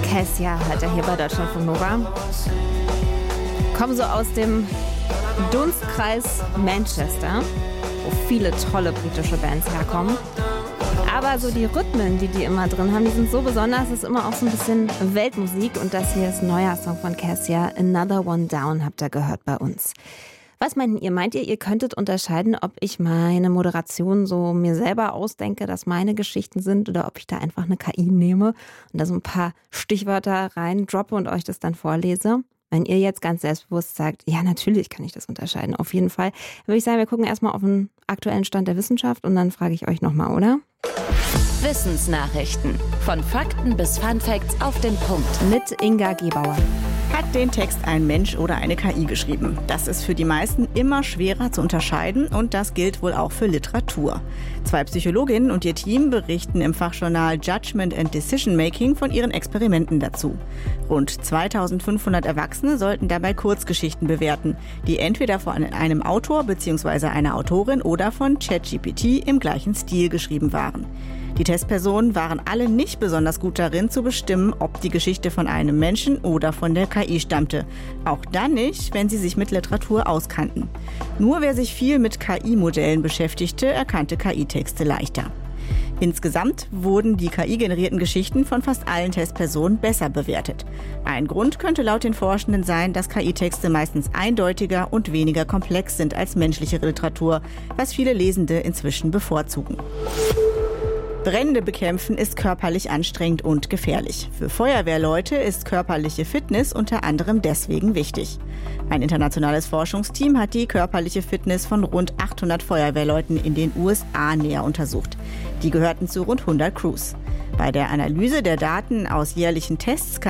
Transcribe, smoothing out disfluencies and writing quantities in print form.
Kessia hat er hier bei Deutschlandfunk Nova. Kommen so aus dem Dunstkreis Manchester, wo viele tolle britische Bands herkommen. Aber so die Rhythmen, die immer drin haben, die sind so besonders, es ist immer auch so ein bisschen Weltmusik. Und das hier ist ein neuer Song von Kessia, Another One Down, habt ihr gehört bei uns. Was meint ihr? Meint ihr könntet unterscheiden, ob ich meine Moderation so mir selber ausdenke, dass meine Geschichten sind, oder ob ich da einfach eine KI nehme und da so ein paar Stichwörter rein droppe und euch das dann vorlese? Wenn ihr jetzt ganz selbstbewusst sagt, ja, natürlich kann ich das unterscheiden, auf jeden Fall, dann würde ich sagen, wir gucken erstmal auf den aktuellen Stand der Wissenschaft und dann frage ich euch nochmal, oder? Wissensnachrichten. Von Fakten bis Funfacts auf den Punkt. Mit Inga Gebauer. Hat den Text ein Mensch oder eine KI geschrieben? Das ist für die meisten immer schwerer zu unterscheiden und das gilt wohl auch für Literatur. 2 Psychologinnen und ihr Team berichten im Fachjournal Judgment and Decision Making von ihren Experimenten dazu. Rund 2500 Erwachsene sollten dabei Kurzgeschichten bewerten, die entweder von einem Autor bzw. einer Autorin oder von ChatGPT im gleichen Stil geschrieben waren. Die Testpersonen waren alle nicht besonders gut darin zu bestimmen, ob die Geschichte von einem Menschen oder von der KI stammte. Auch dann nicht, wenn sie sich mit Literatur auskannten. Nur wer sich viel mit KI-Modellen beschäftigte, erkannte KI-Texte leichter. Insgesamt wurden die KI-generierten Geschichten von fast allen Testpersonen besser bewertet. Ein Grund könnte laut den Forschenden sein, dass KI-Texte meistens eindeutiger und weniger komplex sind als menschliche Literatur, was viele Lesende inzwischen bevorzugen. Brände bekämpfen ist körperlich anstrengend und gefährlich. Für Feuerwehrleute ist körperliche Fitness unter anderem deswegen wichtig. Ein internationales Forschungsteam hat die körperliche Fitness von rund 800 Feuerwehrleuten in den USA näher untersucht. Die gehörten zu rund 100 Crews. Bei der Analyse der Daten aus jährlichen Tests kam